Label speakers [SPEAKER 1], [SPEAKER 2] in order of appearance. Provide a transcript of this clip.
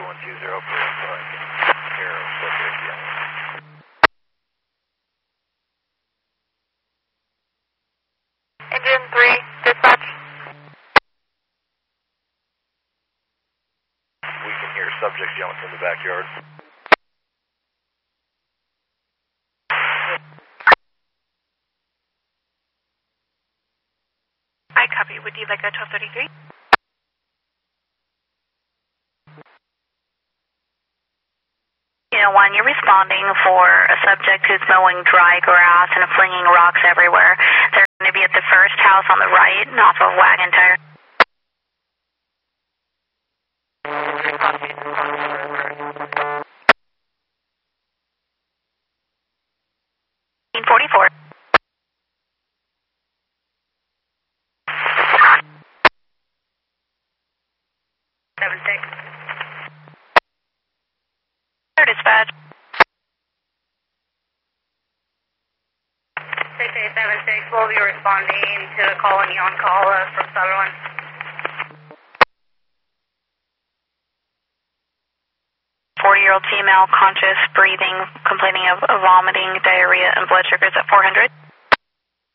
[SPEAKER 1] 3120 for Aero subject yelling.
[SPEAKER 2] Engine 3, dispatch.
[SPEAKER 1] We can hear subjects yelling from the backyard.
[SPEAKER 2] I copy. Would you like a 1233? One, you're responding for a subject who's mowing dry grass and flinging rocks everywhere. They're going to be at the first house on the right, off of Wagon Tire. 44. Dispatch.
[SPEAKER 3] 6876, we'll be responding to a call on call from Sutherland.
[SPEAKER 2] 40-year-old female, conscious, breathing, complaining of vomiting, diarrhea, and blood sugars at 400.